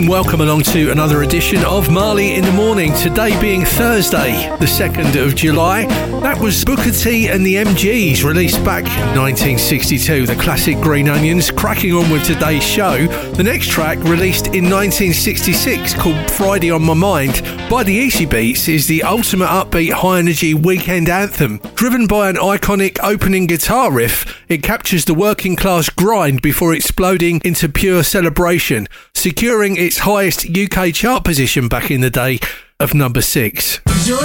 Welcome along to another edition of Marley in the Morning. Today being Thursday, the 2nd of July. That was Booker T and the MGs, released back in 1962. The classic Green Onions, cracking on with today's show. The next track, released in 1966, called Friday on My Mind by the Easy Beats, is the ultimate upbeat, high-energy weekend anthem. Driven by an iconic opening guitar riff, it captures the working-class grind before exploding into pure celebration, securing its highest UK chart position back in the day of number 6.